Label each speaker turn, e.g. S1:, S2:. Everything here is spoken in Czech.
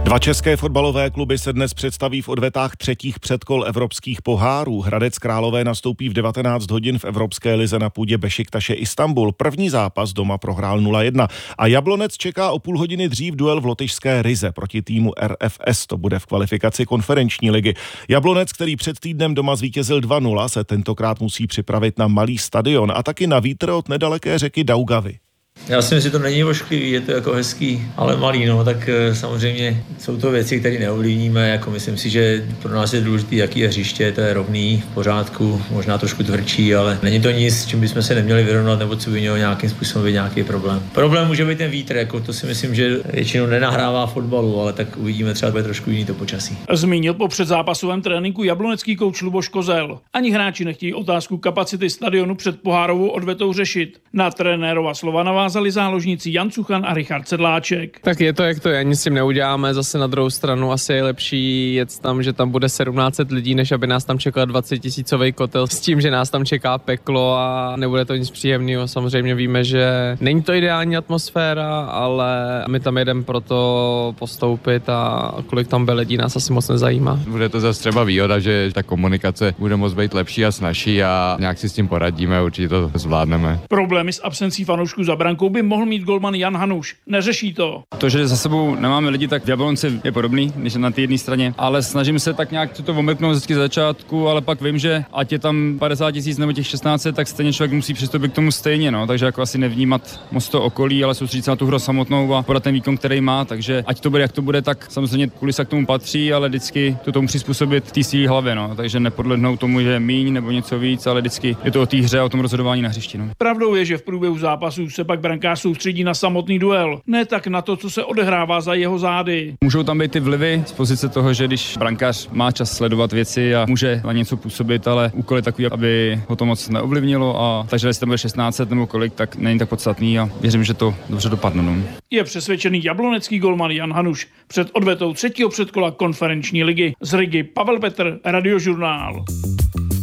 S1: Dva české fotbalové kluby se dnes představí v odvetách třetích předkol evropských pohárů. Hradec Králové nastoupí v 19 hodin v Evropské lize na půdě Bešiktaše Istanbul. První zápas doma prohrál 0-1 a Jablonec čeká o půl hodiny dřív duel v lotyšské Rize proti týmu RFS. To bude v kvalifikaci konferenční ligy. Jablonec, který před týdnem doma zvítězil 2-0, se tentokrát musí připravit na malý stadion a taky na vítr od nedaleké řeky Daugavy.
S2: Já si myslím, že to není ošklivý, je to jako hezký, ale malý, tak samozřejmě jsou to věci, které neovlivníme, jako myslím si, že pro nás je důležité, jaký je hřiště, to je rovný, v pořádku, možná trošku tvrdší, ale není to nic, s čím bychom se neměli vyrovnat, nebo co by mělo nějakým způsobem být nějaký problém. Problém může být ten vítr, jako to si myslím, že většinou nenahrává fotbalu, ale tak uvidíme, třeba bude trošku jiný to počasí.
S3: Zmínil po předzápasovém tréninku jablonecký kouč Luboš Kozel. Ani hráči nechtějí otázku kapacity stadionu před pohárovou odvetou řešit. Na trenérova slova navázali záložníci Jan Cuchan a Richard Sedláček.
S4: Tak je to, jak to je, nic s tím neuděláme. Zase na druhou stranu asi je lepší jet tam, že tam bude 1700 lidí, než aby nás tam čekal 20 000 kotel s tím, že nás tam čeká peklo a nebude to nic příjemného. Samozřejmě víme, že není to ideální atmosféra, ale my tam jedeme proto postoupit a kolik tam bude lidí, nás asi moc nezajímá.
S5: Bude to zase třeba výhoda, že ta komunikace bude moct být lepší a snazší a nějak si s tím poradíme, určitě to zvládneme.
S3: Problémy s absencí fanoušků za brankou by mohl mít golman Jan Hanuš. Neřeší to.
S6: To, že za sebou nemáme lidi, tak v Jablonci je podobný, než na té jedné straně, ale snažím se tak nějak to omrknout vždycky za začátku, ale pak vím, že ať je tam 50 000 nebo těch 16, tak stejně člověk musí přistoupit k tomu stejně, takže jako asi nevnímat moc to okolí, ale soustředit se na tu hru samotnou a podat ten výkon, který má, takže ať to bude, jak to bude, tak samozřejmě kulisa k tomu patří, ale vždycky to tomu přizpůsobit v té svý hlavě, takže nepodlehnout tomu, že je míň nebo něco víc, ale vždycky je to o té hře a o tom rozhodování na hřišti.
S3: Pravdou je, že v průběhu zápasů se pak brankář soustředí na samotný duel, ne tak na to, co se odehrává za jeho zády.
S6: Můžou tam být ty vlivy z pozice toho, že když brankář má čas sledovat věci a může na něco působit, ale úkol je takový, aby ho to moc neovlivnilo a takže jestli tam bude 16 nebo kolik, tak není tak podstatný a věřím, že to dobře dopadne.
S3: Je přesvědčený jablonecký golman Jan Hanuš před odvetou třetího předkola konferenční ligy. Z Rigy Pavel Petr, Radiožurnál.